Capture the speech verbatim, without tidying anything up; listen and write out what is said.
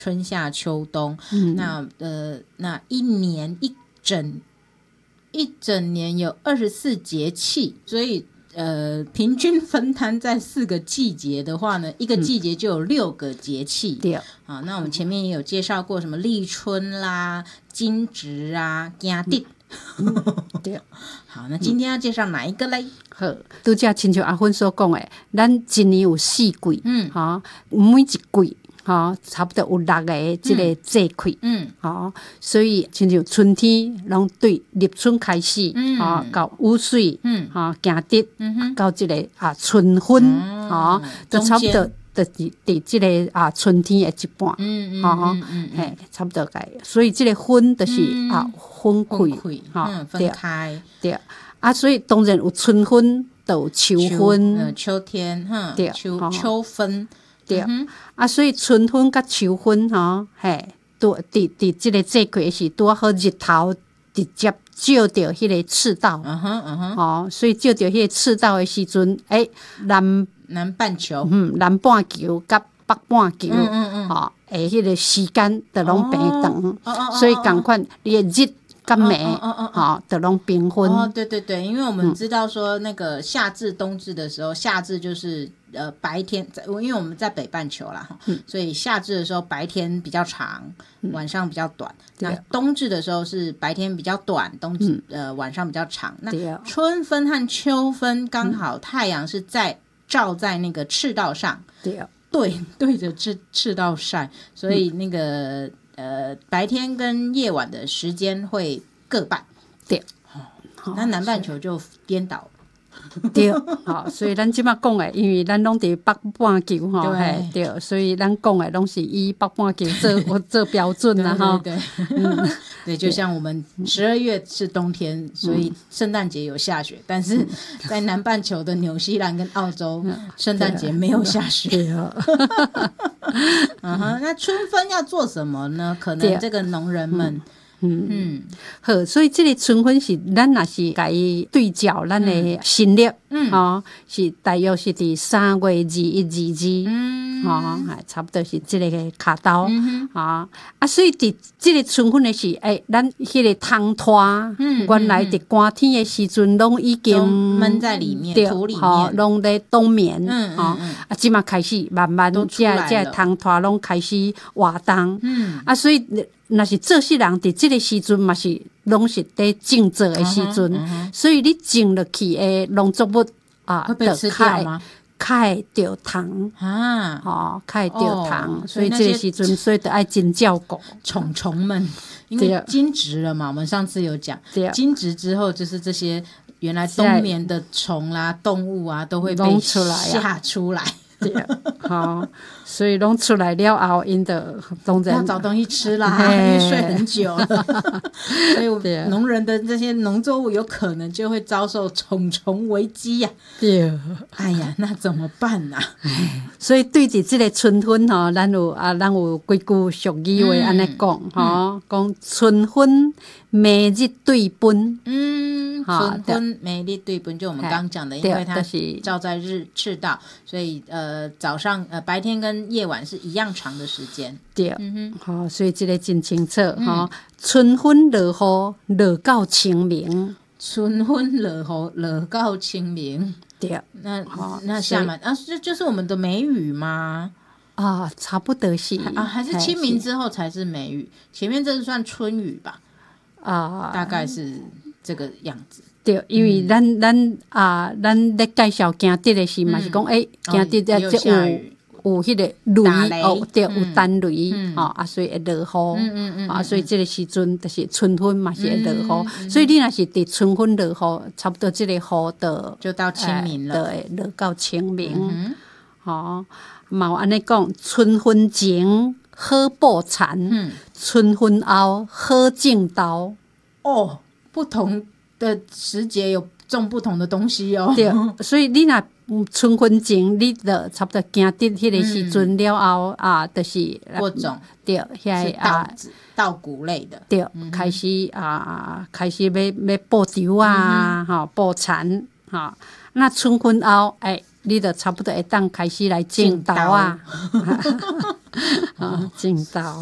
春夏秋冬，嗯、那呃那一年一整一整年有二十四节气，所以呃平均分摊在四个季节的话呢，一个季节就有六个节气。对、嗯，啊，那我们前面也有介绍过什么立春啦、惊蛰啊、惊蛰。嗯、对，好，那今天要介绍哪一个嘞？ 好，拄则亲像阿芬所讲的，咱一年有四季，嗯，哈，每一季。吼，差不多有六个即个节气，嗯，吼，所以亲像春天，拢对立春开始，嗯，吼，到雨水，嗯，吼，行得，嗯哼，到即个啊春分，吼，就差不多，就是伫即个啊春天的一半，嗯嗯嗯嗯，嘿，差不多个，所以即个分就是啊分开， 哈，分开， 对，啊，所以当然有春分，就有秋分， 呃，秋天，哈，对，秋秋分。 对、嗯、啊，所以春分甲秋分吼，嘿，拄伫伫即个节气是拄好日头直接照着迄个赤道，嗯哼嗯哼，吼，所以照着迄个赤道的时阵，诶、欸，南南半球， 嗯，南半球甲北半球，嗯嗯嗯，吼，诶，迄个时间就拢平长，哦、所以共款你的日。跟美，哦哦哦哦，的拢平分。 哦，对对对，因为我们知道说那个夏至、冬至的时候，夏至就是呃白天，因为我们在北半球啦，嗯、所以夏至的时候白天比较长，嗯、晚上比较短。那冬至的时候是白天比较短，冬至、嗯、呃晚上比较长。那春分和秋分刚好太阳是在照在那个赤道上，对对对着赤赤道晒，所以那个。嗯呃，白天跟夜晚的时间会各半，对，哦、那南半球就颠倒了， 对，好，所以咱即马讲的，因为咱拢伫北半球吼，嘿，对，所以咱讲的拢是以北半球做做标准啦，哈， 对对对，嗯，对，就像我们十二月是冬天，所以圣诞节有下雪，但是在南半球的纽西兰跟澳洲，圣诞节没有下雪。嗯哼，那春分要做什么呢？可能这个农人们，嗯嗯， 好，所以这个春分是咱若是甲伊对照咱的新历，嗯，哦，是大约是伫三月二一二二，嗯，哦，差不多是这个卡刀，嗯啊，啊，所以伫这个春分的是，诶，咱迄个汤拖，嗯，原来伫寒天的时阵，拢已经闷在里面，土里面， 拢在冬眠，嗯嗯嗯，啊，即马开始慢慢这这汤拖拢开始活动，嗯，啊，所以。若是做事人伫即个时阵嘛是拢是伫种植的时阵， uh-huh, uh-huh. 所以你种落去的农作物啊， 会被吃掉吗？ 开着糖啊，哦，开着糖，哦、所以这个时阵，所以得爱真照顾虫虫们，因为惊蛰了嘛，我们上次有讲，惊蛰之后就是这些原来冬眠的虫啦、动物啊，都会被吓出来。 对，好，所以拢出来了后，因的当然要找东西吃啦，因为睡很久了，所以农人的这些农作物有可能就会遭受虫虫危机呀、啊。对，哎呀，那怎么办呐、啊？ 所以对伫这个春分吼，咱有啊，咱有几句俗语话安尼讲吼，讲春分每日对分， 嗯，春分每日对分，就我们刚刚讲的，因为它是照在日赤道，所以呃。呃，早上呃白天跟夜晚是一样长的时间， 对，嗯哼，好、哦，所以这个真清楚哈、嗯哦。春分落雨，落到清明， 春分落雨，落到清明，对，那、哦、那下面啊，这就是我们的梅雨吗？ 啊，差不多是啊，还是清明之后才是梅雨，前面这是算春雨吧？啊，大概是这个样子。 对，因为咱、嗯、咱啊，咱咧介绍行得的时嘛、嗯、是讲，诶、欸，行得的即有有迄个雷哦，对，有单雷、嗯哦、啊，所以会落雨，嗯嗯嗯，啊，所以这个时阵就是春分嘛是会落雨、嗯嗯，所以你若是伫春分落雨，差不多这个雨的就到清明了， 对、呃，落到清明，好、嗯，嘛有安尼讲，春分前好布田、嗯，春分后好种豆， 哦，不同的时节有种不同的东西哦， 对，所以你若春分前，你就差不多行得迄个时阵了后、嗯、啊，就是播种， 对， 遐稻子、稻谷类的， 对，嗯、开始啊，开始要要播稻啊，哈、嗯，播田哈。那春分后，哎， 你就差不多会当开始来种豆啊，啊，种豆。